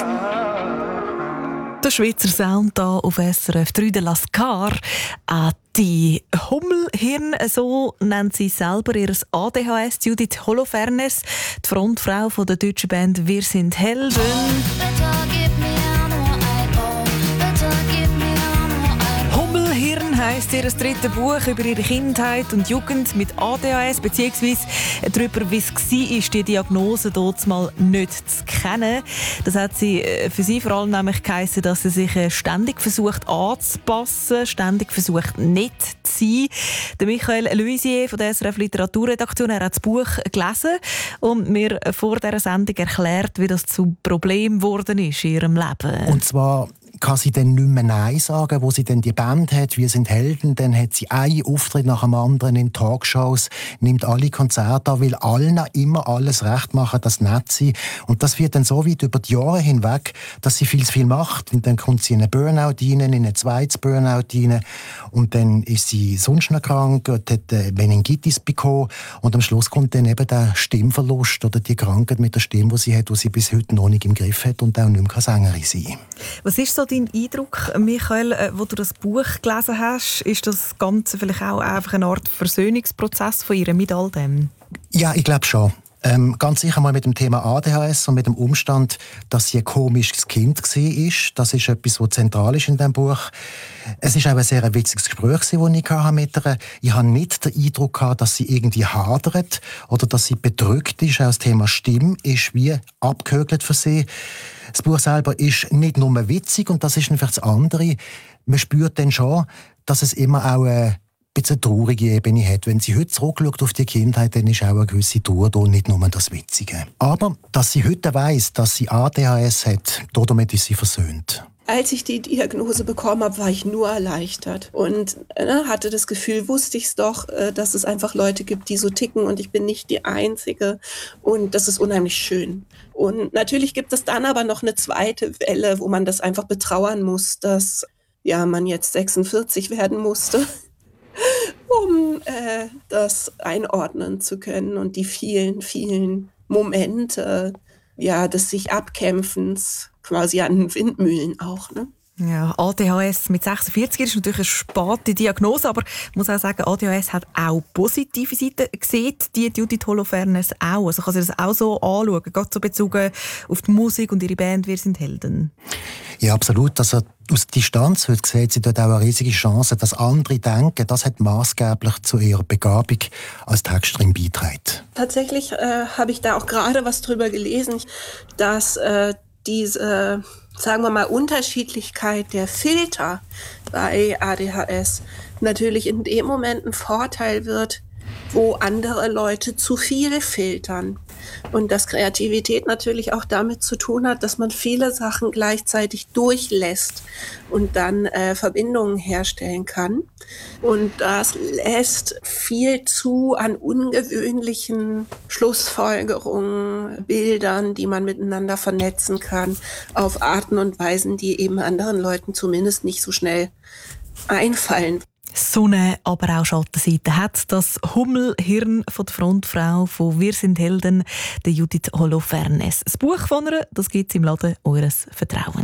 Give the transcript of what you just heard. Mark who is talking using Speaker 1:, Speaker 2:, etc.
Speaker 1: Der Schweizer Sound hier auf SRF 3 de Lascar. Die Hummelhirn, so nennt sie selber ihr ADHS, Judith Holofernes, die Frontfrau von der deutschen Band Wir sind Helden. Hummelhirn heisst ihr drittes Buch über ihre Kindheit und Jugend mit ADHS, beziehungsweise darüber, wie es war, die Diagnose dort mal nicht zu kennen. Das hat für sie vor allem nämlich geheissen, dass sie sich ständig versucht anzupassen, ständig versucht nicht zu sein. Der Michael Luisier von der SRF Literaturredaktion, er hat das Buch gelesen und mir vor dieser Sendung erklärt, wie das zum Problem geworden ist in ihrem Leben.
Speaker 2: Und zwar kann sie dann nicht mehr Nein sagen, wo sie dann die Band hat, «Wir sind Helden», dann hat sie einen Auftritt nach dem anderen in Talkshows, nimmt alle Konzerte an, will allen immer alles recht machen, das nett sein. Und das wird dann so weit über die Jahre hinweg, dass sie viel zu viel macht. Und dann kommt sie in einen Burnout rein, in ein zweites Burnout rein. Und dann ist sie sonst noch krank, hat Meningitis bekommen. Und am Schluss kommt dann eben der Stimmverlust oder die Krankheit mit der Stimme, die sie hat, die sie bis heute noch nicht im Griff hat und auch nicht mehr Sängerin sein kann.
Speaker 1: Was ist so dein Eindruck, Michael, wo du das Buch gelesen hast? Ist das Ganze vielleicht auch einfach eine Art Versöhnungsprozess von ihr mit all dem?
Speaker 2: Ja, ich glaube schon. Ganz sicher mal mit dem Thema ADHS und mit dem Umstand, dass sie ein komisches Kind war. Das ist etwas, was zentral ist in diesem Buch. Es war auch ein sehr witziges Gespräch, das ich mit ihr hatte. Ich hatte nicht den Eindruck, dass sie irgendwie hadert oder dass sie bedrückt ist. Auch das Thema Stimme ist wie abgehökelt für sie. Das Buch selber ist nicht nur witzig und das ist vielleicht das andere. Man spürt dann schon, dass es immer auch ein bisschen eine traurige Ebene hat. Wenn sie heute zurückschaut auf die Kindheit, dann ist auch eine gewisse Trauer da, nicht nur das Witzige. Aber, dass sie heute weiss, dass sie ADHS hat, damit ist sie versöhnt.
Speaker 3: Als ich die Diagnose bekommen habe, war ich nur erleichtert und hatte das Gefühl, wusste ich es doch, dass es einfach Leute gibt, die so ticken und ich bin nicht die Einzige und das ist unheimlich schön. Und natürlich gibt es dann aber noch eine zweite Welle, wo man das einfach betrauern muss, dass man jetzt 46 werden musste, um das einordnen zu können und die vielen, vielen Momente des sich Abkämpfens quasi an den Windmühlen auch, ne?
Speaker 1: Ja, ADHS mit 46 ist natürlich eine späte Diagnose, aber ich muss auch sagen, ADHS hat auch positive Seiten. Sieht die Judith Holofernes auch? Also kann sie das auch so anschauen, gerade so bezogen auf die Musik und ihre Band «Wir sind Helden»?
Speaker 2: Ja, absolut. Also aus Distanz heute sieht sie dort auch eine riesige Chance, dass andere denken, das hat maßgeblich zu ihrer Begabung als Texterin beigetragen.
Speaker 3: Tatsächlich habe ich da auch gerade was drüber gelesen, dass diese, sagen wir mal, Unterschiedlichkeit der Filter bei ADHS natürlich in dem Moment ein Vorteil wird, wo andere Leute zu viel filtern. Und dass Kreativität natürlich auch damit zu tun hat, dass man viele Sachen gleichzeitig durchlässt und dann Verbindungen herstellen kann. Und das lässt viel zu an ungewöhnlichen Schlussfolgerungen, Bildern, die man miteinander vernetzen kann, auf Arten und Weisen, die eben anderen Leuten zumindest nicht so schnell einfallen.
Speaker 1: Sonne, aber auch Schattenseiten hat das Hummelhirn von der Frontfrau von «Wir sind Helden», der Judith Holofernes. Das Buch von ihr, das gibt es im Laden eures Vertrauens.